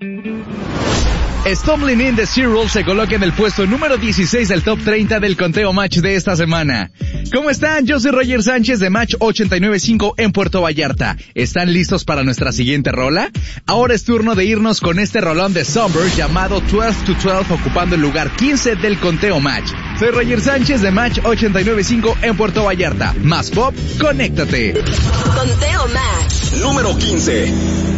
Stumbling in the Zero se coloca en el puesto número 16 del top 30 del conteo Match de esta semana. ¿Cómo están? Yo soy Roger Sánchez de Match 89.5 en Puerto Vallarta. ¿Están listos para nuestra siguiente rola? Ahora es turno de irnos con este rolón de Summer llamado 12 to 12, ocupando el lugar 15 del conteo Match. Soy Roger Sánchez de Match 89.5 en Puerto Vallarta. Más pop, conéctate. Conteo Match. Número 15.